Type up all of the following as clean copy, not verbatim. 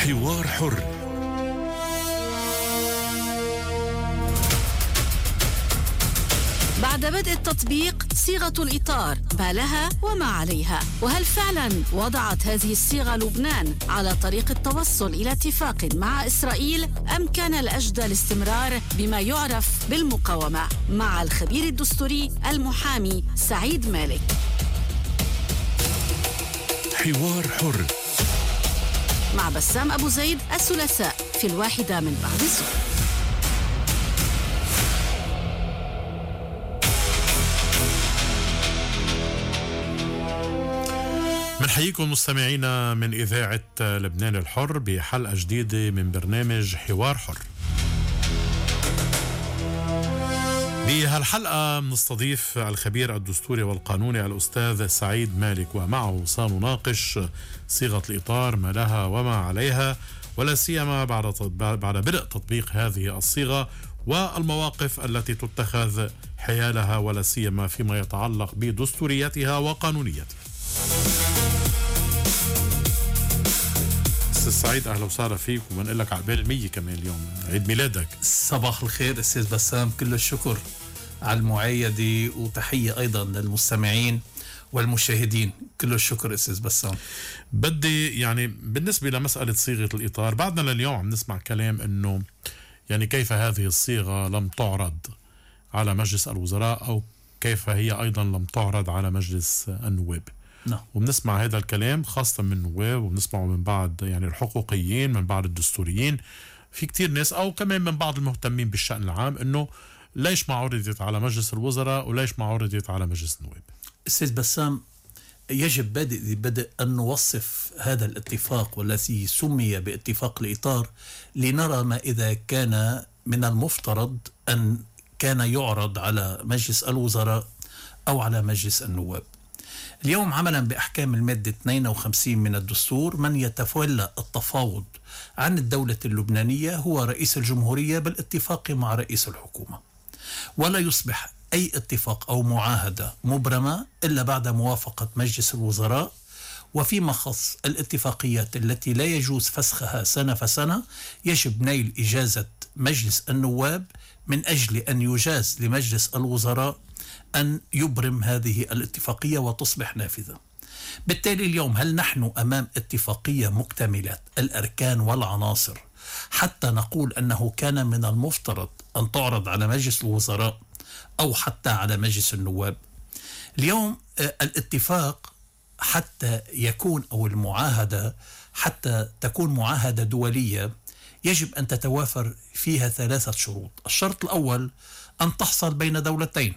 حوار حر. بعد بدء التطبيق صيغة الإطار ما لها وما عليها، وهل فعلا وضعت هذه الصيغة لبنان على طريق التوصل إلى اتفاق مع إسرائيل، أم كان الأجدى الاستمرار بما يعرف بالمقاومة؟ مع الخبير الدستوري المحامي سعيد مالك. حوار حر مع بسام أبو زيد الثلاثاء في 1 من بعد الظهر. منحييكم مستمعينا من إذاعة لبنان الحر بحلقة جديدة من برنامج حوار حر. بهالحلقة نستضيف الخبير الدستوري والقانوني الأستاذ سعيد مالك، ومعه سنناقش صيغة الإطار ما لها وما عليها، ولا سيما بعد بدء تطبيق هذه الصيغة والمواقف التي تتخذ حيالها، ولا سيما فيما يتعلق بدستوريتها وقانونيتها. أستاذ سعيد أهلا وسهلا فيك، وبنقول لك عقبال 100 كمان اليوم، عيد ميلادك. صباح الخير أستاذ بسام، كل الشكر على المعايدة، وتحية أيضا للمستمعين والمشاهدين، كل الشكر أستاذ بسام. بدي يعني بالنسبة لمسألة صيغة الإطار، بعدنا لليوم عم نسمع كلام إنه يعني كيف هذه الصيغة لم تعرض على مجلس الوزراء، أو كيف هي أيضا لم تعرض على مجلس النواب. نعم. وبنسمع هذا الكلام خاصة من النواب، وبنسمعه من بعض يعني الحقوقيين، من بعض الدستوريين، في كتير ناس أو كمان من بعض المهتمين بالشأن العام، إنه ليش ما عرضت على مجلس الوزراء وليش ما عرضت على مجلس النواب. أستاذ بسام، يجب بدء أن نوصف هذا الاتفاق والذي سمي باتفاق الإطار، لنرى ما إذا كان من المفترض أن كان يعرض على مجلس الوزراء أو على مجلس النواب. اليوم عملا بأحكام المادة 52 من الدستور، من يتولى التفاوض عن الدولة اللبنانية هو رئيس الجمهورية بالاتفاق مع رئيس الحكومة، ولا يصبح أي اتفاق أو معاهدة مبرمة إلا بعد موافقة مجلس الوزراء. وفيما خص الاتفاقيات التي لا يجوز فسخها سنة فسنة، يجب نيل إجازة مجلس النواب من أجل أن يجاز لمجلس الوزراء أن يبرم هذه الاتفاقية وتصبح نافذة. بالتالي اليوم هل نحن أمام اتفاقية مكتملة الأركان والعناصر حتى نقول أنه كان من المفترض أن تعرض على مجلس الوزراء أو حتى على مجلس النواب؟ اليوم الاتفاق حتى يكون، أو المعاهدة حتى تكون معاهدة دولية، يجب أن تتوافر فيها 3 شروط. الشرط الأول أن تحصل بين دولتين،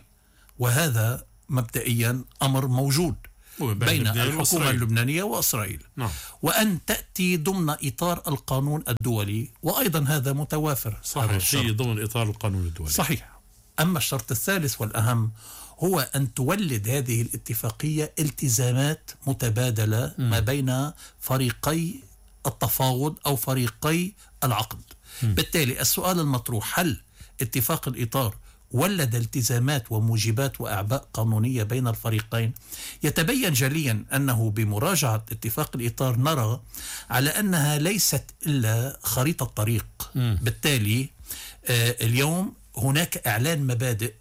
وهذا مبدئيا أمر موجود بين الحكومة اللبنانية وإسرائيل. نعم. وأن تأتي ضمن إطار القانون الدولي، وأيضا هذا متوافر. صحيح، شيء ضمن إطار القانون الدولي. صحيح. أما الشرط الثالث والأهم هو أن تولد هذه الاتفاقية التزامات متبادلة ما بين فريقي التفاوض أو فريقي العقد. بالتالي السؤال المطروح، هل اتفاق الإطار ولد التزامات وموجبات وأعباء قانونية بين الفريقين؟ يتبين جليا أنه بمراجعة اتفاق الإطار نرى على أنها ليست إلا خريطة طريق. بالتالي اليوم هناك إعلان مبادئ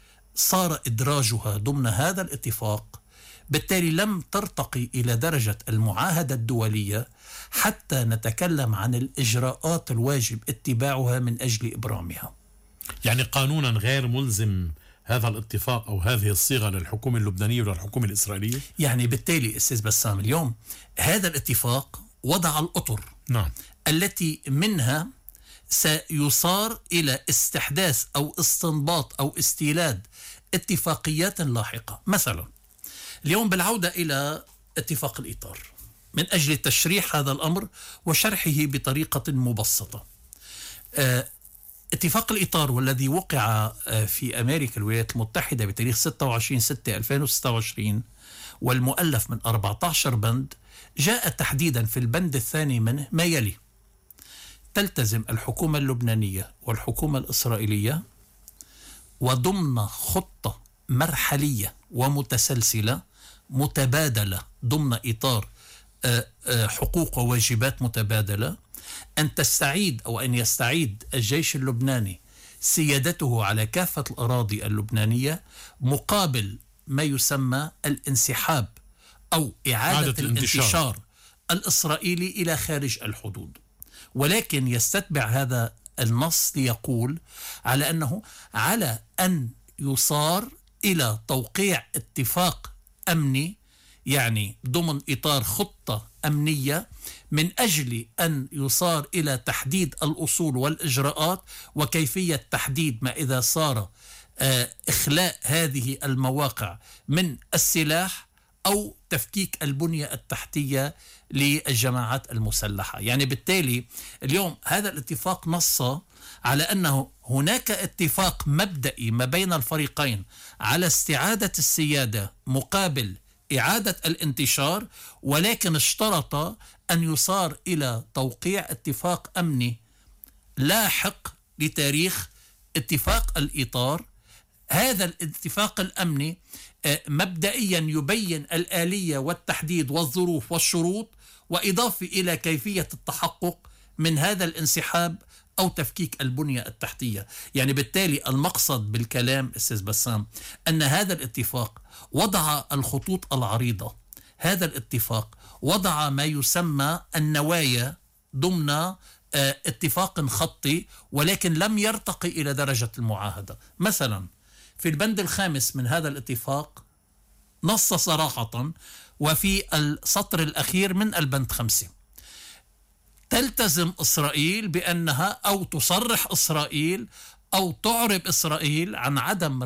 صار إدراجها ضمن هذا الاتفاق، بالتالي لم ترتقي إلى درجة المعاهدة الدولية حتى نتكلم عن الإجراءات الواجب اتباعها من أجل إبرامها. يعني قانونا غير ملزم هذا الاتفاق أو هذه الصيغة للحكومة اللبنانية وللحكومة الإسرائيلية؟ يعني بالتالي أستاذ بسام، اليوم هذا الاتفاق وضع الأطر، نعم، التي منها سيصار إلى استحداث أو استنباط أو استيلاد اتفاقيات لاحقة. مثلا اليوم بالعودة إلى اتفاق الإطار من أجل تشريح هذا الأمر وشرحه بطريقة مبسطة. اتفاق الإطار والذي وقع في أمريكا الولايات المتحدة بتاريخ 26/6/2026 والمؤلف من 14 بند، جاء تحديدا في البند الثاني منه ما يلي: تلتزم الحكومة اللبنانية والحكومة الإسرائيلية وضمن خطة مرحلية ومتسلسلة متبادلة ضمن إطار حقوق وواجبات متبادلة أن تستعيد أو أن يستعيد الجيش اللبناني سيادته على كافة الأراضي اللبنانية مقابل ما يسمى الانسحاب أو إعادة الانتشار الإسرائيلي إلى خارج الحدود. ولكن يستتبع هذا النص ليقول على أنه على أن يصار إلى توقيع اتفاق أمني، يعني ضمن إطار خطة أمنية من أجل أن يصار إلى تحديد الأصول والإجراءات وكيفية تحديد ما إذا صار إخلاء هذه المواقع من السلاح أو تفكيك البنية التحتية للجماعات المسلحة. يعني بالتالي اليوم هذا الاتفاق نص على أنه هناك اتفاق مبدئي ما بين الفريقين على استعادة السيادة مقابل إعادة الانتشار، ولكن اشترط أن يصار إلى توقيع اتفاق أمني لاحق لتاريخ اتفاق الإطار. هذا الاتفاق الأمني مبدئيا يبين الآلية والتحديد والظروف والشروط، وإضافة إلى كيفية التحقق من هذا الانسحاب أو تفكيك البنية التحتية. يعني بالتالي المقصد بالكلام أستاذ بسام أن هذا الاتفاق وضع الخطوط العريضة، هذا الاتفاق وضع ما يسمى النوايا ضمن اتفاق خطي، ولكن لم يرتقي إلى درجة المعاهدة. مثلا في البند الخامس من هذا الاتفاق نص صراحة، وفي السطر الأخير من البند 5 تلتزم إسرائيل بأنها أو تصرح إسرائيل أو تعرب إسرائيل عن عدم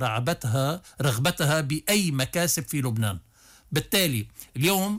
رغبتها بأي مكاسب في لبنان. بالتالي اليوم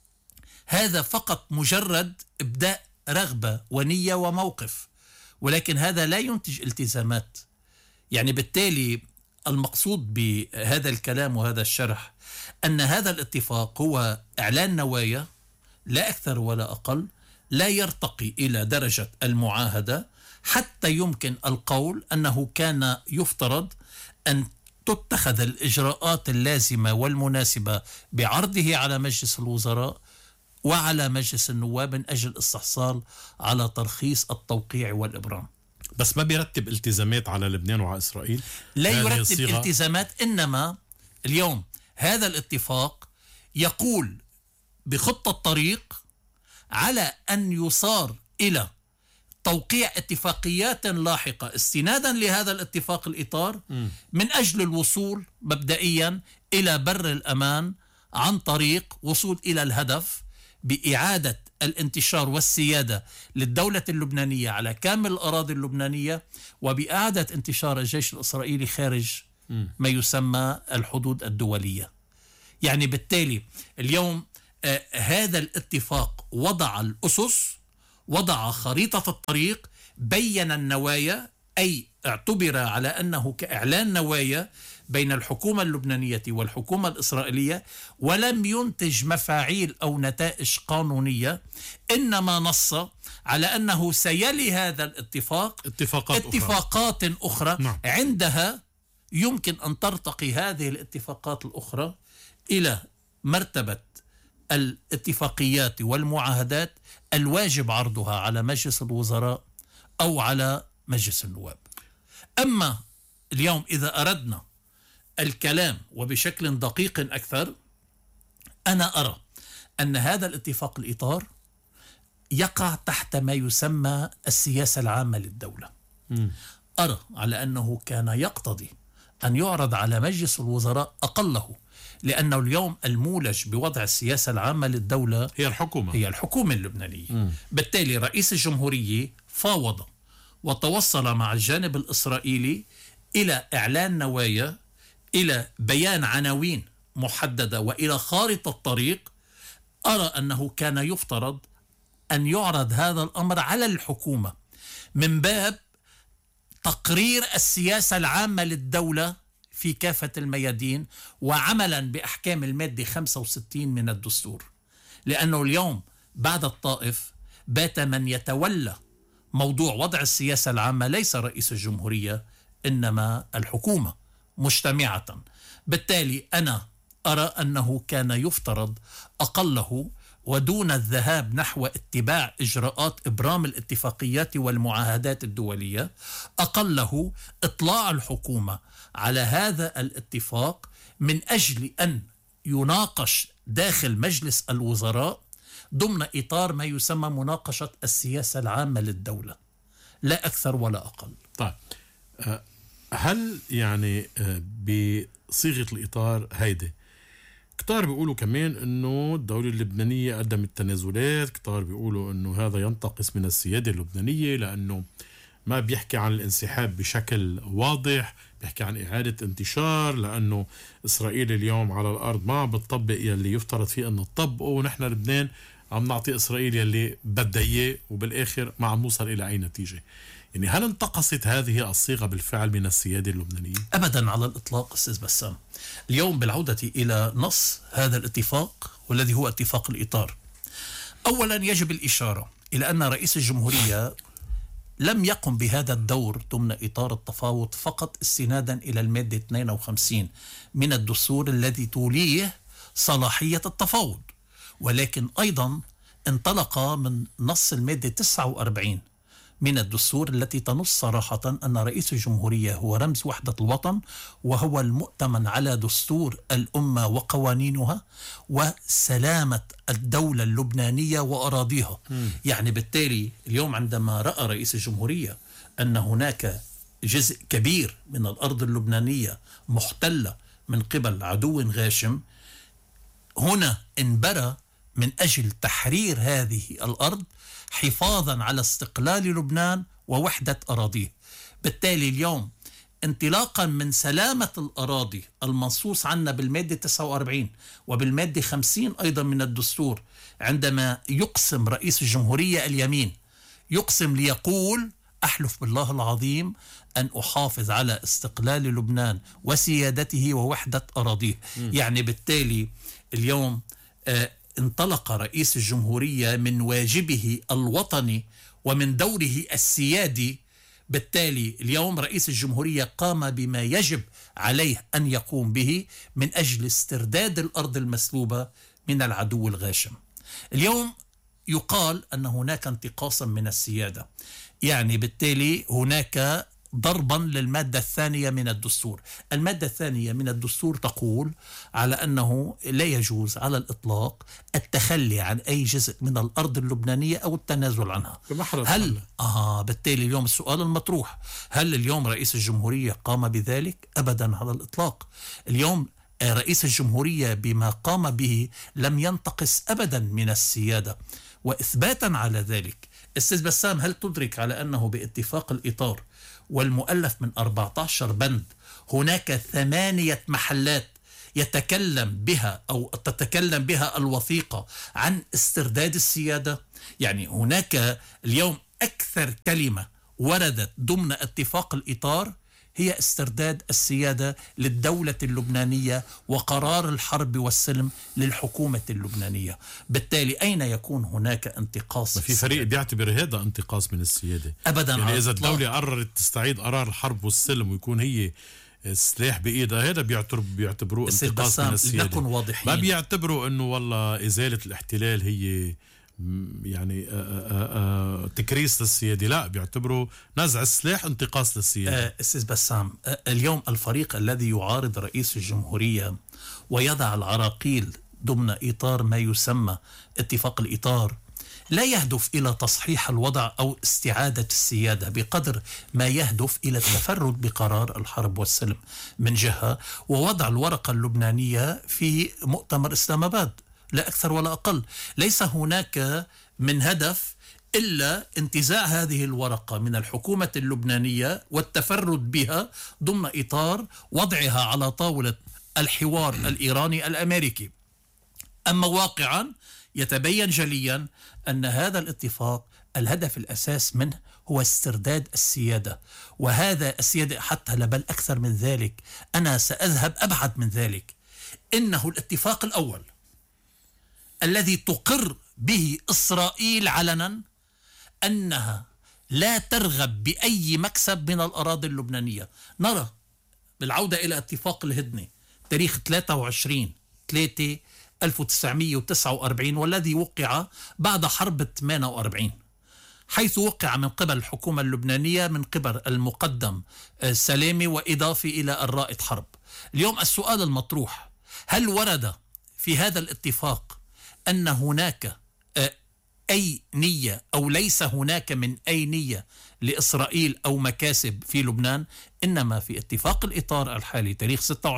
هذا فقط مجرد إبداء رغبة ونية وموقف، ولكن هذا لا ينتج التزامات. يعني بالتالي المقصود بهذا الكلام وهذا الشرح أن هذا الاتفاق هو إعلان نوايا لا أكثر ولا أقل، لا يرتقي إلى درجة المعاهدة، حتى يمكن القول أنه كان يفترض أن تتخذ الإجراءات اللازمة والمناسبة بعرضه على مجلس الوزراء وعلى مجلس النواب من أجل الاستحصال على ترخيص التوقيع والإبرام. بس ما بيرتب التزامات على لبنان وعلى إسرائيل؟ لا يرتب التزامات، إنما اليوم هذا الاتفاق يقول بخطة طريق على أن يصار إلى توقيع اتفاقيات لاحقة استنادا لهذا الاتفاق الإطار من أجل الوصول مبدئيا إلى بر الأمان عن طريق وصول إلى الهدف بإعادة الانتشار والسيادة للدولة اللبنانية على كامل الأراضي اللبنانية، وبإعادة انتشار الجيش الإسرائيلي خارج ما يسمى الحدود الدولية. يعني بالتالي اليوم هذا الاتفاق وضع الأسس، وضع خريطة الطريق، بين النوايا، أي اعتبر على أنه كإعلان نوايا بين الحكومة اللبنانية والحكومة الإسرائيلية، ولم ينتج مفاعيل أو نتائج قانونية، إنما نص على أنه سيلي هذا الاتفاق اتفاقات أخرى. نعم. عندها يمكن أن ترتقي هذه الاتفاقات الأخرى إلى مرتبة الاتفاقيات والمعاهدات الواجب عرضها على مجلس الوزراء أو على مجلس النواب. أما اليوم إذا أردنا الكلام وبشكل دقيق أكثر، أنا أرى أن هذا الاتفاق الإطار يقع تحت ما يسمى السياسة العامة للدولة. أرى على أنه كان يقتضي أن يعرض على مجلس الوزراء أقله، لأنه اليوم المولج بوضع السياسة العامة للدولة هي الحكومة اللبنانية. بالتالي رئيس الجمهورية فاوض وتوصل مع الجانب الإسرائيلي إلى إعلان نوايا، إلى بيان عناوين محددة، وإلى خارطة طريق. أرى أنه كان يفترض أن يعرض هذا الأمر على الحكومة من باب تقرير السياسة العامة للدولة في كافة الميادين، وعملا بأحكام المادة 65 من الدستور. لأنه اليوم بعد الطائف بات من يتولى موضوع وضع السياسة العامة ليس رئيس الجمهورية، إنما الحكومة مجتمعة. بالتالي أنا أرى أنه كان يفترض أقله ودون الذهاب نحو اتباع إجراءات إبرام الاتفاقيات والمعاهدات الدولية، أقله إطلاع الحكومة على هذا الاتفاق من أجل أن يناقش داخل مجلس الوزراء ضمن إطار ما يسمى مناقشة السياسة العامة للدولة، لا أكثر ولا أقل. طيب هل يعني بصيغة الإطار هيدي كتار بيقولوا كمان انه الدولة اللبنانية قدمت تنازلات، كتار بيقولوا انه هذا ينتقص من السيادة اللبنانية لانه ما بيحكي عن الانسحاب بشكل واضح، بيحكي عن إعادة انتشار، لأنه إسرائيل اليوم على الأرض ما بتطبق يلي يفترض فيه أنه تطبقه، ونحن لبنان عم نعطي إسرائيل يلي بدها إياه، وبالآخر ما عم نوصل إلى أي نتيجة. يعني هل انتقصت هذه الصيغة بالفعل من السيادة اللبنانية؟ أبدا على الإطلاق أستاذ بسام. اليوم بالعودة إلى نص هذا الاتفاق والذي هو اتفاق الإطار، أولا يجب الإشارة إلى أن رئيس الجمهورية لم يقم بهذا الدور ضمن إطار التفاوض فقط استنادا إلى المادة 52 من الدستور الذي توليه صلاحية التفاوض، ولكن أيضا انطلق من نص المادة 49 من الدستور التي تنص صراحة أن رئيس الجمهورية هو رمز وحدة الوطن، وهو المؤتمن على دستور الأمة وقوانينها وسلامة الدولة اللبنانية وأراضيها. يعني بالتالي اليوم عندما رأى رئيس الجمهورية أن هناك جزء كبير من الأرض اللبنانية محتلة من قبل عدو غاشم، هنا انبرى من أجل تحرير هذه الأرض حفاظا على استقلال لبنان ووحدة أراضيه. بالتالي اليوم انطلاقا من سلامة الأراضي المنصوص عنها بالمادة 49 وبالمادة 50 أيضا من الدستور، عندما يقسم رئيس الجمهورية اليمين، يقسم ليقول أحلف بالله العظيم أن أحافظ على استقلال لبنان وسيادته ووحدة أراضيه. يعني بالتالي اليوم انطلق رئيس الجمهورية من واجبه الوطني ومن دوره السيادي. بالتالي اليوم رئيس الجمهورية قام بما يجب عليه أن يقوم به من أجل استرداد الأرض المسلوبة من العدو الغاشم. اليوم يقال أن هناك انتقاصا من السيادة، يعني بالتالي هناك ضربا للمادة الثانية من الدستور. المادة الثانية من الدستور تقول على أنه لا يجوز على الإطلاق التخلي عن أي جزء من الأرض اللبنانية أو التنازل عنها. هل بالتالي اليوم السؤال المطروح، هل اليوم رئيس الجمهورية قام بذلك؟ أبدا على الإطلاق. اليوم رئيس الجمهورية بما قام به لم ينتقص أبدا من السيادة. وإثباتا على ذلك أستاذ بسام، هل تدرك على أنه باتفاق الإطار والمؤلف من 14 بند هناك 8 محلات يتكلم بها أو تتكلم بها الوثيقة عن استرداد السيادة؟ يعني هناك اليوم أكثر كلمة وردت ضمن اتفاق الإطار هي استرداد السيادة للدولة اللبنانية وقرار الحرب والسلم للحكومة اللبنانية. بالتالي أين يكون هناك انتقاص؟ في فريق بيعتبر هذا انتقاص من السيادة أبدا. يعني إذا الدولة قررت تستعيد قرار الحرب والسلم ويكون هي السلاح بإيدها، هذا بيعتبروه انتقاص من السيادة. لنكن واضحين، ما بيعتبروا أنه والله إزالة الاحتلال هي يعني تكريس للسيادة، لا، بيعتبروا نزع السلاح انتقاص للسيادة. أستاذ بسام، اليوم الفريق الذي يعارض رئيس الجمهورية ويضع العراقيل ضمن إطار ما يسمى اتفاق الإطار لا يهدف إلى تصحيح الوضع أو استعادة السيادة بقدر ما يهدف إلى التفرد بقرار الحرب والسلم من جهة، ووضع الورقة اللبنانية في مؤتمر إسلام آباد، لا أكثر ولا أقل. ليس هناك من هدف إلا انتزاع هذه الورقة من الحكومة اللبنانية والتفرد بها ضمن إطار وضعها على طاولة الحوار الإيراني الأمريكي. أما واقعا يتبين جليا أن هذا الاتفاق الهدف الأساس منه هو استرداد السيادة، وهذا السيادة حتى بل أكثر من ذلك، أنا سأذهب أبعد من ذلك. إنه الاتفاق الأول الذي تقر به إسرائيل علنا أنها لا ترغب بأي مكسب من الأراضي اللبنانية. نرى بالعودة إلى اتفاق الهدنة تاريخ 23/3/2015 1949 والذي وقع بعد حرب 48، حيث وقع من قبل الحكومة اللبنانية من قبل المقدم سلامي وإضافي إلى الرائد حرب. اليوم السؤال المطروح: هل ورد في هذا الاتفاق أن هناك أي نية أو ليس هناك من أي نية لإسرائيل أو مكاسب في لبنان؟ إنما في اتفاق الإطار الحالي تاريخ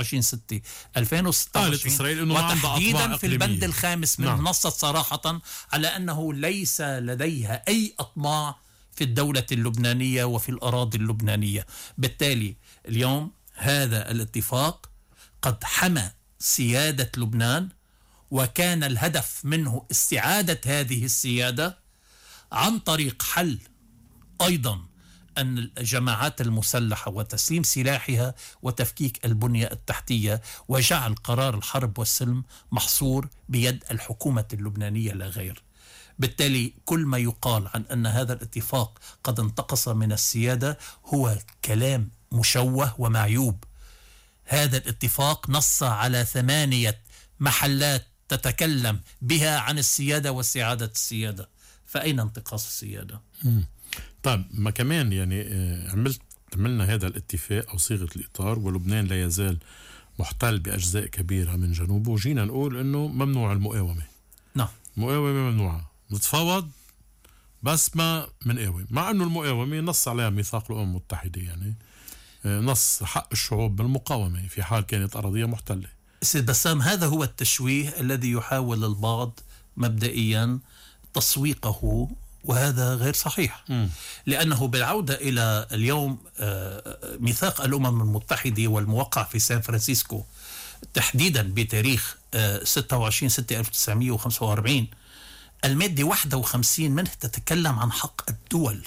26/6/2026 وتحديدا في البند الخامس منه نصت صراحة على أنه ليس لديها أي أطماع في الدولة اللبنانية وفي الأراضي اللبنانية. بالتالي اليوم هذا الاتفاق قد حمى سيادة لبنان، وكان الهدف منه استعادة هذه السيادة عن طريق حل أيضا أن الجماعات المسلحة وتسليم سلاحها وتفكيك البنية التحتية، وجعل قرار الحرب والسلم محصور بيد الحكومة اللبنانية لا غير. بالتالي كل ما يقال عن أن هذا الاتفاق قد انتقص من السيادة هو كلام مشوه ومعيوب. هذا الاتفاق نص على 8 محلات تتكلم بها عن السيادة واستعادة السيادة، فأين انتقاص السيادة؟ طيب ما كمان يعني عملنا هذا الاتفاق أو صيغة الإطار، ولبنان لا يزال محتل بأجزاء كبيرة من جنوبه، وجينا نقول إنه ممنوع المقاومة. نعم، المقاومة ممنوعة، نتفاوض بس ما منقاوم، مع إنه المقاومة نص عليها ميثاق الأمم المتحدة، يعني نص حق الشعوب بالمقاومة في حال كانت أراضيها محتلة. سيد بسام، هذا هو التشويه الذي يحاول البعض مبدئيا تسويقه، وهذا غير صحيح. لأنه بالعودة إلى اليوم ميثاق الأمم المتحدة والموقع في سان فرانسيسكو تحديدا بتاريخ 26/6/1945، المادة 51 منه تتكلم عن حق الدول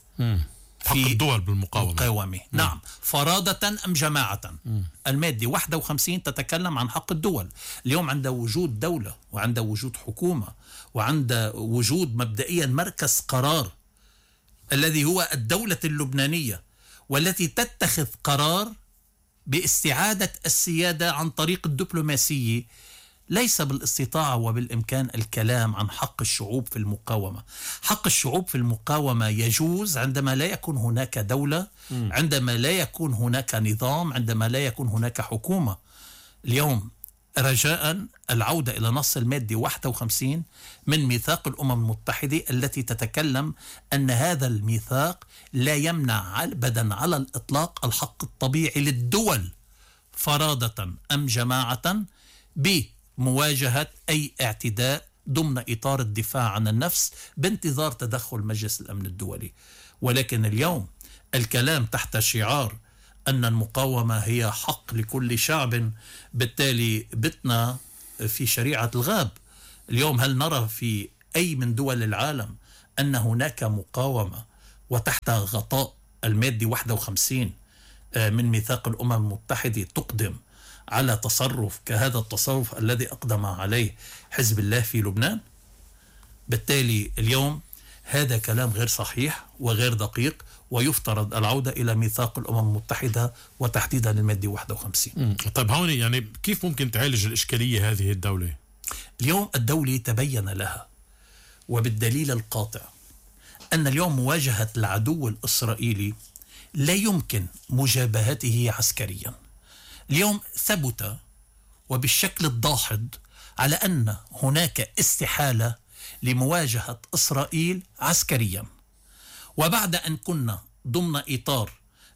حق الدول بالمقاومة. نعم، فرادة أم جماعة. المادة 51 تتكلم عن حق الدول. اليوم عند وجود دولة وعند وجود حكومة وعند وجود مبدئيا مركز قرار الذي هو الدولة اللبنانية، والتي تتخذ قرار باستعادة السيادة عن طريق الدبلوماسية، ليس بالاستطاعة وبالإمكان الكلام عن حق الشعوب في المقاومة. حق الشعوب في المقاومة يجوز عندما لا يكون هناك دولة، عندما لا يكون هناك نظام، عندما لا يكون هناك حكومة. اليوم رجاء العودة إلى نص المادة 51 من ميثاق الأمم المتحدة التي تتكلم أن هذا الميثاق لا يمنع أبدا على الإطلاق الحق الطبيعي للدول فرادة أم جماعة بمواجهة أي اعتداء ضمن إطار الدفاع عن النفس بانتظار تدخل مجلس الأمن الدولي. ولكن اليوم الكلام تحت شعار أن المقاومة هي حق لكل شعب، بالتالي بتنا في شريعة الغاب. اليوم هل نرى في أي من دول العالم أن هناك مقاومة وتحت غطاء المادة 51 من ميثاق الأمم المتحدة تقدم على تصرف كهذا التصرف الذي أقدم عليه حزب الله في لبنان؟ بالتالي اليوم هذا كلام غير صحيح وغير دقيق، ويفترض العودة إلى ميثاق الأمم المتحدة وتحديدا المادة 51. طيب هون يعني كيف ممكن تعالج الإشكالية هذه الدولة؟ اليوم الدولة تبين لها وبالدليل القاطع أن اليوم مواجهة العدو الإسرائيلي لا يمكن مجابهته عسكريا. اليوم ثبت وبالشكل الداحض على أن هناك استحالة لمواجهة إسرائيل عسكريا، وبعد أن كنا ضمن إطار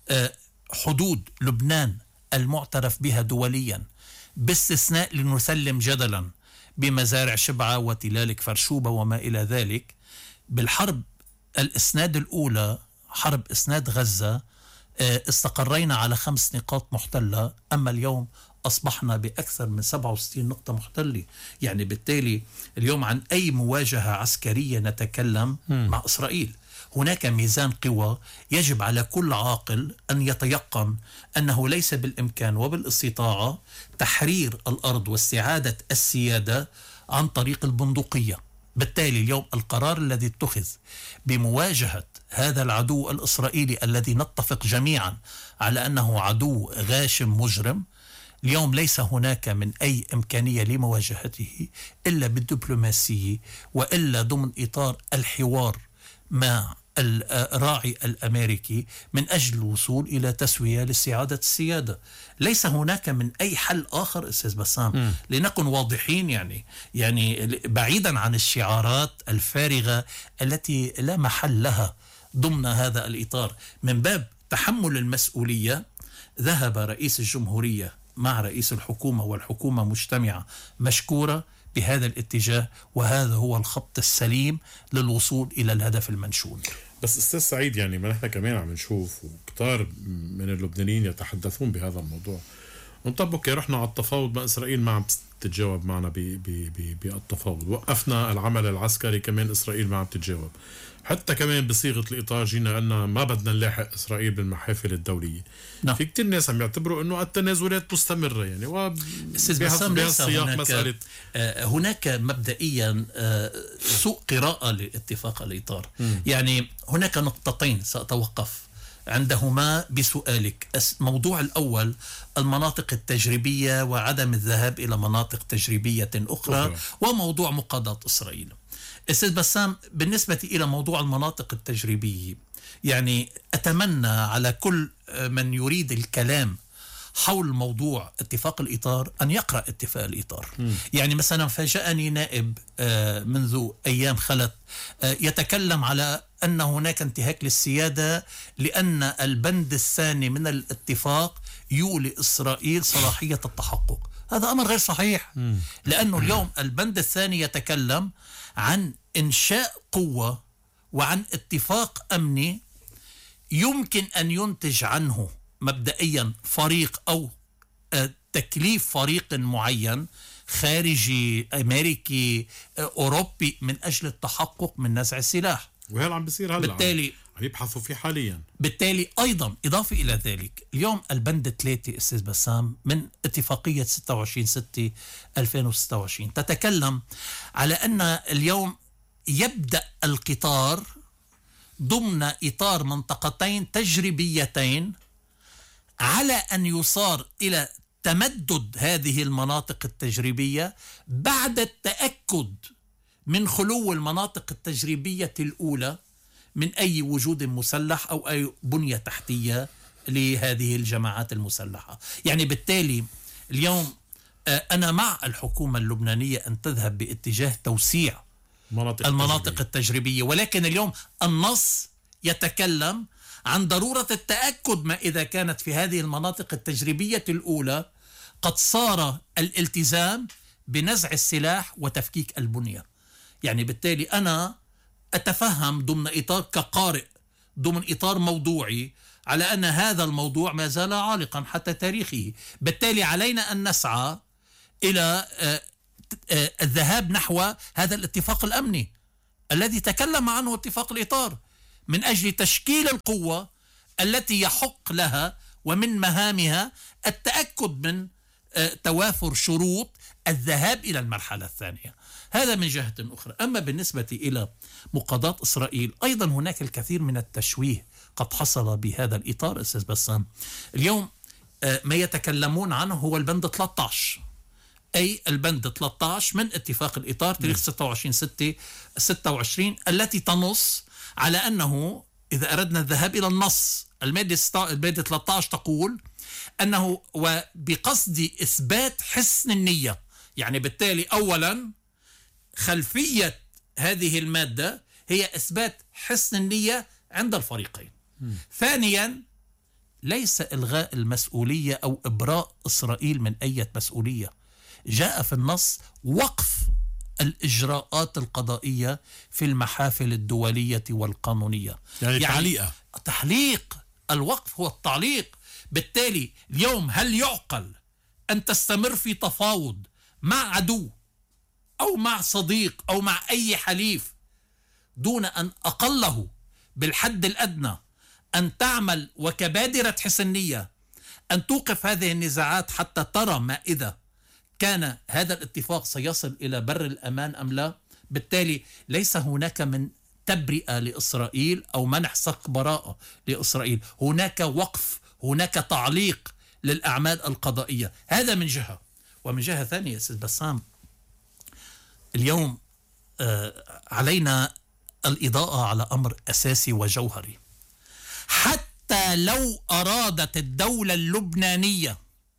حدود لبنان المعترف بها دوليا، باستثناء لنسلم جدلا بمزارع شبعة وتلال كفرشوبة وما إلى ذلك، بالحرب الإسناد الأولى حرب إسناد غزة استقرينا على 5 نقاط محتلة، أما اليوم أصبحنا بأكثر من 67 نقطة محتلة. يعني بالتالي اليوم عن أي مواجهة عسكرية نتكلم مع إسرائيل؟ هناك ميزان قوى يجب على كل عاقل أن يتيقن أنه ليس بالإمكان وبالاستطاعة تحرير الأرض واستعادة السيادة عن طريق البندقية. بالتالي اليوم القرار الذي اتخذ بمواجهة هذا العدو الإسرائيلي الذي نتفق جميعا على أنه عدو غاشم مجرم، اليوم ليس هناك من أي إمكانية لمواجهته إلا بالدبلوماسية، وإلا ضمن إطار الحوار مع الراعي الأمريكي من أجل الوصول إلى تسوية لاستعادة السيادة. ليس هناك من أي حل آخر أستاذ بسام، لنكن واضحين. يعني بعيدا عن الشعارات الفارغة التي لا محل لها ضمن هذا الإطار، من باب تحمل المسؤولية ذهب رئيس الجمهورية مع رئيس الحكومة، والحكومة مجتمعة مشكورة بهذا الاتجاه، وهذا هو الخط السليم للوصول إلى الهدف المنشود. بس أستاذ سعيد، يعني ما نحن كمان عم نشوف وكتار من اللبنانيين يتحدثون بهذا الموضوع، ونطبق رحنا على التفاوض مع إسرائيل ما عم تتجاوب معنا بالتفاوض، وقفنا العمل العسكري كمان إسرائيل ما عم تتجاوب، حتى كمان بصيغة الإطار جينا قلنا ما بدنا نلاحق إسرائيل بالمحافل الدولية. نعم. في كتير ناس عم يعتبروا أنه التنازلات مستمرة، يعني بهالسياق مسألة هناك مبدئيا سوء قراءة لاتفاق الإطار. يعني هناك نقطتين سأتوقف عندهما بسؤالك. موضوع الأول المناطق التجريبية وعدم الذهاب إلى مناطق تجريبية أخرى، وموضوع مقاضاة إسرائيل. أستاذ بسام، بالنسبة إلى موضوع المناطق التجريبية، يعني أتمنى على كل من يريد الكلام حول موضوع اتفاق الإطار أن يقرأ اتفاق الإطار. يعني مثلا فاجأني نائب منذ أيام خلت يتكلم على أن هناك انتهاك للسيادة لأن البند الثاني من الاتفاق يولي إسرائيل صلاحية التحقق. هذا أمر غير صحيح، لأنه اليوم البند الثاني يتكلم عن إنشاء قوة وعن اتفاق أمني يمكن أن ينتج عنه مبدئيا فريق أو تكليف فريق معين خارجي أمريكي أوروبي من أجل التحقق من نزع السلاح. وهذا عم بيصير هلا، بالتالي عم يبحثوا فيه حاليا. بالتالي أيضا إضافة إلى ذلك، اليوم البند 3 أستاذ بسام من اتفاقية 26/6/2026 تتكلم على أن اليوم يبدأ القطار ضمن إطار منطقتين تجريبيتين على أن يصار إلى تمدد هذه المناطق التجريبية بعد التأكد من خلو المناطق التجريبية الأولى من أي وجود مسلح أو أي بنية تحتية لهذه الجماعات المسلحة. يعني بالتالي اليوم أنا مع الحكومة اللبنانية أن تذهب باتجاه توسيع المناطق التجريبية، ولكن اليوم النص يتكلم عن ضرورة التأكد ما إذا كانت في هذه المناطق التجريبية الأولى قد صار الالتزام بنزع السلاح وتفكيك البنية. يعني بالتالي أنا أتفهم ضمن إطار كقارئ ضمن إطار موضوعي على أن هذا الموضوع ما زال عالقا حتى تاريخه. بالتالي علينا أن نسعى إلى الذهاب نحو هذا الاتفاق الأمني الذي تكلم عنه اتفاق الإطار من أجل تشكيل القوة التي يحق لها ومن مهامها التأكد من توافر شروط الذهاب إلى المرحلة الثانية. هذا من جهة أخرى. أما بالنسبة إلى مقاضاة إسرائيل، أيضا هناك الكثير من التشويه قد حصل بهذا الإطار أستاذ بسام. اليوم ما يتكلمون عنه هو البند 13، أي البند 13 من اتفاق الإطار تاريخ 26/6/26 التي تنص على أنه إذا أردنا الذهاب إلى النص، المادة 13 تقول أنه وبقصد إثبات حسن النية. يعني بالتالي أولا خلفية هذه المادة هي إثبات حسن النية عند الفريقين. ثانيا ليس إلغاء المسؤولية أو إبراء إسرائيل من أي مسؤولية. جاء في النص وقف الإجراءات القضائية في المحافل الدولية والقانونية، يعني تعليق. الوقف هو التعليق. بالتالي اليوم هل يعقل أن تستمر في تفاوض مع عدو أو مع صديق أو مع أي حليف دون أن أقله بالحد الأدنى أن تعمل وكبادرة حسنية أن توقف هذه النزاعات حتى ترى ما إذا كان هذا الاتفاق سيصل إلى بر الأمان أم لا؟ بالتالي ليس هناك من تبرئة لإسرائيل أو منح سق براءة لإسرائيل، هناك وقف، هناك تعليق للأعمال القضائية. هذا من جهة. ومن جهة ثانية أستاذ بسام، اليوم علينا الإضاءة على أمر أساسي وجوهري. حتى لو أرادت الدولة اللبنانية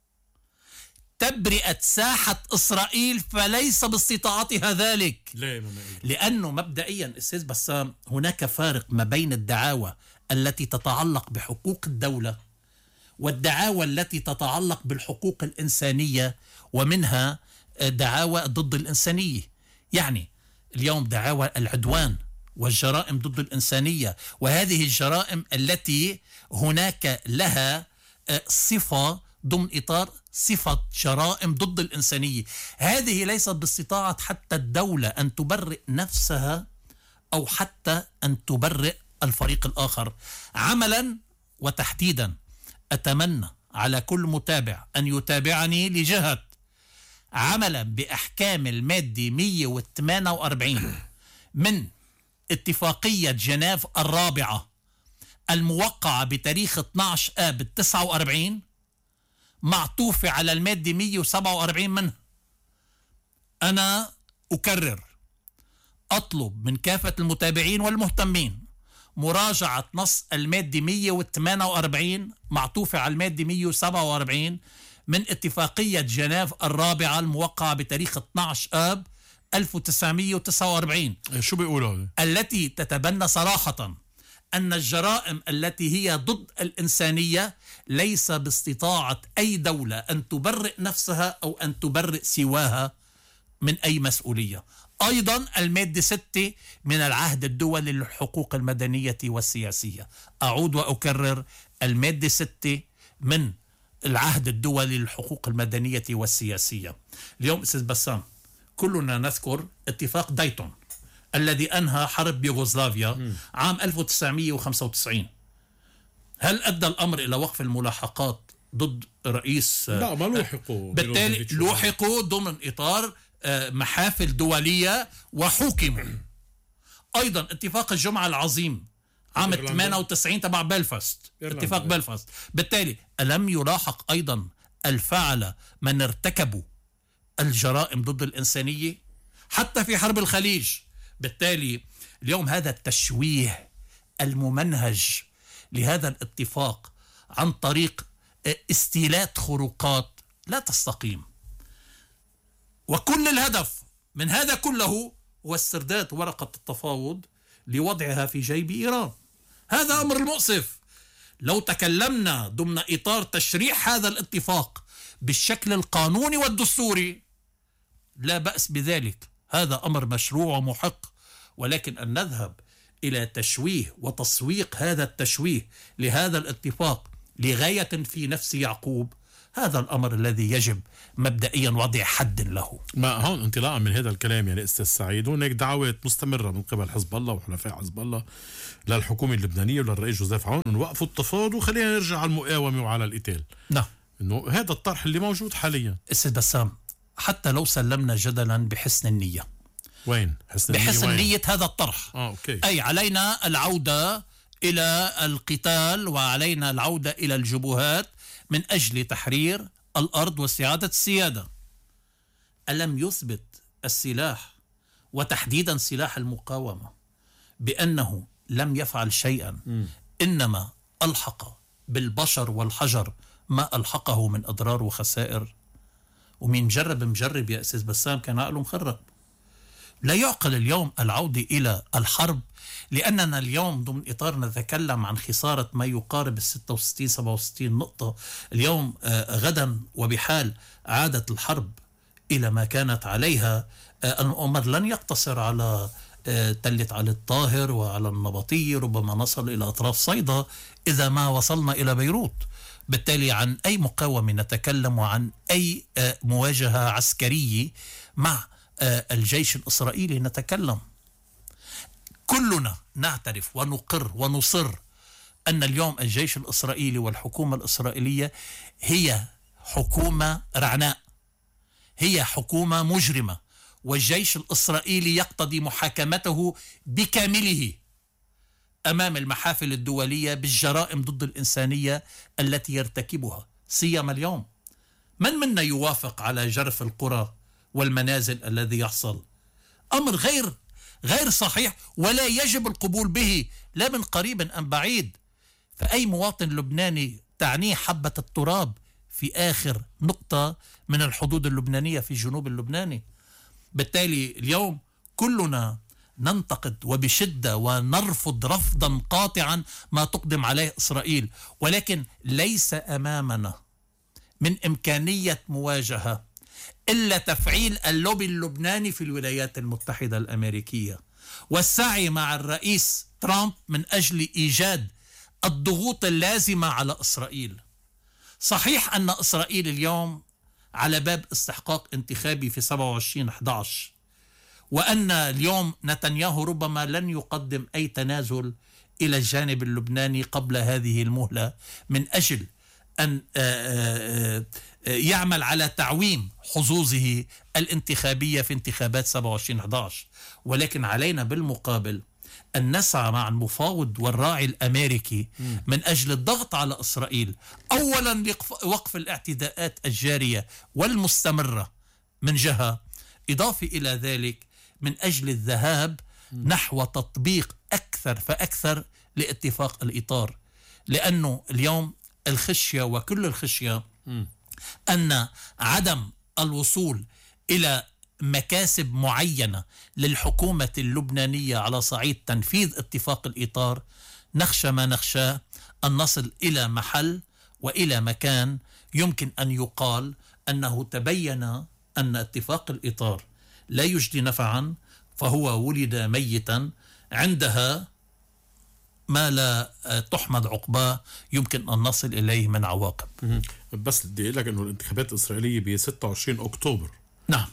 تبرئة ساحة إسرائيل فليس باستطاعتها ذلك. لأنه مبدئيا أستاذ بسام هناك فارق ما بين الدعاوى التي تتعلق بحقوق الدولة والدعاوى التي تتعلق بالحقوق الإنسانية، ومنها دعاوى ضد الإنسانية. يعني اليوم دعاوى العدوان والجرائم ضد الإنسانية، وهذه الجرائم التي هناك لها صفة ضمن إطار صفة جرائم ضد الإنسانية، هذه ليست باستطاعة حتى الدولة أن تبرئ نفسها أو حتى أن تبرئ الفريق الآخر. عملا وتحديدا أتمنى على كل متابع أن يتابعني لجهة عملا بأحكام المادة 148 من اتفاقية جنيف الرابعة الموقعة بتاريخ 12 آب 49 معطوفة على المادة 147 منها. أنا أكرر أطلب من كافة المتابعين والمهتمين مراجعة نص المادة 148 معطوفة على المادة 147 من اتفاقية جنيف الرابعة الموقعة بتاريخ 12 آب 1949. شو بيقولوا؟ التي تتبنى صراحة أن الجرائم التي هي ضد الإنسانية ليس باستطاعة أي دولة أن تبرئ نفسها أو أن تبرئ سواها من أي مسؤولية. أيضا المادة 6 من العهد الدولي للحقوق المدنية والسياسية، أعود وأكرر، المادة 6 من العهد الدولي للحقوق المدنية والسياسية. اليوم أستاذ بسام كلنا نذكر اتفاق دايتون الذي أنهى حرب يوغوسلافيا عام 1995. هل أدى الأمر إلى وقف الملاحقات ضد رئيس؟ لا، ما لوحقوا. بالتالي لوحقوا ضمن إطار محافل دولية وحكموا. أيضا اتفاق الجمعة العظيم عام 98 تبع بلفاست، اتفاق بلفاست. بالتالي ألم يلاحق أيضا الفعل من ارتكبوا الجرائم ضد الإنسانية حتى في حرب الخليج؟ بالتالي اليوم هذا التشويه الممنهج لهذا الاتفاق عن طريق استيلات خروقات لا تستقيم، وكل الهدف من هذا كله هو استرداد ورقة التفاوض لوضعها في جيب إيران. هذا أمر المؤسف. لو تكلمنا ضمن إطار تشريح هذا الاتفاق بالشكل القانوني والدستوري لا بأس بذلك، هذا أمر مشروع ومحق، ولكن أن نذهب إلى تشويه وتسويق هذا التشويه لهذا الاتفاق لغاية في نفس يعقوب، هذا الأمر الذي يجب مبدئيا وضع حد له. ما هون انطلاقا من هذا الكلام يعني أستاذ سعيد، هناك دعوات مستمرة من قبل حزب الله وحلفاء حزب الله للحكومة اللبنانية وللرئيس جوزيف عون أن وقفوا التفاوض وخلينا نرجع على المقاومة وعلى القتال. نعم، إنه هذا الطرح اللي موجود حاليا. أستاذ بسام، حتى لو سلمنا جدلا بحسن النية، وين بحسن نية هذا الطرح؟ أوكي. أي علينا العودة إلى القتال وعلينا العودة إلى الجبهات من أجل تحرير الأرض واستعادة السيادة. ألم يثبت السلاح وتحديدا سلاح المقاومة بأنه لم يفعل شيئا، إنما ألحق بالبشر والحجر ما ألحقه من أضرار وخسائر؟ ومين مجرب يا أستاذ بسام كان عقله مخرب. لا يعقل اليوم العودة إلى الحرب، لأننا اليوم ضمن إطار نتكلم عن خسارة ما يقارب 66-67 نقطة. اليوم غدا وبحال عادت الحرب إلى ما كانت عليها، الأمر لن يقتصر على تلة علي الطاهر وعلى النبطية، ربما نصل إلى أطراف صيدا إذا ما وصلنا إلى بيروت. بالتالي عن أي مقاومة نتكلم وعن أي مواجهة عسكرية مع الجيش الإسرائيلي نتكلم. كلنا نعترف ونقر ونصر أن اليوم الجيش الإسرائيلي والحكومة الإسرائيلية هي حكومة رعناء، هي حكومة مجرمة، والجيش الإسرائيلي يقتضي محاكمته بكامله أمام المحافل الدولية بالجرائم ضد الإنسانية التي يرتكبها، سيما اليوم. من منا يوافق على جرف القرى والمنازل الذي يحصل؟ أمر غير صحيح ولا يجب القبول به لا من قريب أم بعيد. فأي مواطن لبناني تعنيه حبة التراب في آخر نقطة من الحدود اللبنانية في جنوب اللبناني. بالتالي اليوم كلنا ننتقد وبشدة ونرفض رفضا قاطعا ما تقدم عليه إسرائيل، ولكن ليس أمامنا من إمكانية مواجهة إلا تفعيل اللوبي اللبناني في الولايات المتحدة الأمريكية والسعي مع الرئيس ترامب من أجل إيجاد الضغوط اللازمة على إسرائيل. صحيح أن إسرائيل اليوم على باب استحقاق انتخابي في 27/11، وأن اليوم نتنياهو ربما لن يقدم أي تنازل إلى الجانب اللبناني قبل هذه المهلة من أجل أن يعمل على تعويم حظوظه الانتخابية في انتخابات 27/11. ولكن علينا بالمقابل أن نسعى مع المفاوض والراعي الأمريكي من أجل الضغط على إسرائيل، أولا لوقف الاعتداءات الجارية والمستمرة من جهة، إضافة إلى ذلك من أجل الذهاب نحو تطبيق أكثر فأكثر لاتفاق الإطار. لأنه اليوم الخشية وكل الخشية أن عدم الوصول إلى مكاسب معينة للحكومة اللبنانية على صعيد تنفيذ اتفاق الإطار، نخشى ما نخشاه أن نصل إلى محل وإلى مكان يمكن أن يقال أنه تبين أن اتفاق الإطار لا يجدي نفعا فهو ولد ميتا، عندها ما لا تحمد عقباه يمكن أن نصل إليه من عواقب. بس بدي أقول لك أنه الانتخابات الإسرائيلية ب 26 أكتوبر. نعم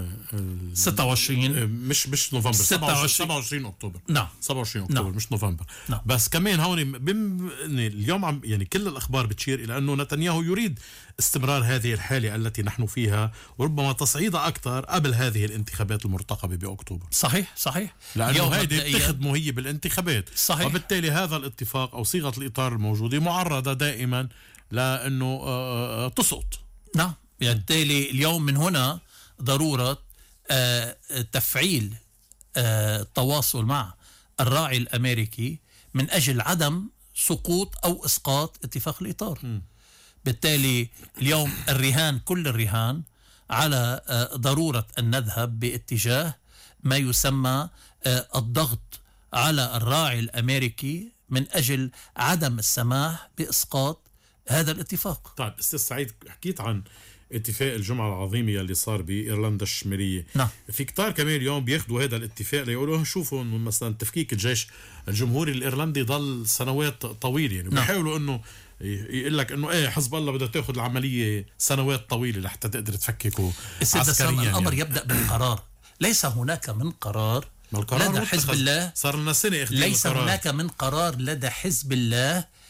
26 مش نوفمبر، 27 أكتوبر. نعم 27 أكتوبر مش نوفمبر. نعم. بس كمان هون اليوم يعني كل الأخبار بتشير إلى أنه نتنياهو يريد استمرار هذه الحالة التي نحن فيها، وربما تصعيدها أكثر قبل هذه الانتخابات المرتقبة بأكتوبر. صحيح لأنه هيدي بتخدمه هي بالانتخابات. صحيح. وبالتالي هذا الاتفاق أو صيغة الإطار الموجودة معرضة دائما لأنه تسقط. نعم. بالتالي اليوم من هنا ضرورة تفعيل التواصل مع الراعي الأمريكي من أجل عدم سقوط أو إسقاط اتفاق الإطار. بالتالي اليوم كل الرهان على ضرورة أن نذهب باتجاه ما يسمى الضغط على الراعي الأمريكي من أجل عدم السماح بإسقاط هذا الاتفاق. طيب أستاذ سعيد، حكيت عن اتفاق الجمعة العظيمة اللي صار بإيرلندا الشمالية. نعم. في كتار كمان اليوم بياخدوا هذا الاتفاق ليقولوا شوفوا مثلا تفكيك الجيش الجمهوري الإيرلندي ضل سنوات طويلة، يعني بيحاولوا انه يقول لك انه ايه حزب الله بدها تاخذ العملية سنوات طويلة لحتى تقدر تفككه عسكريا. الأمر يعني يبدأ بالقرار، ليس هناك من قرار لدى حزب الله. صار لنا سنة ليس هناك من قرار لدى حزب الله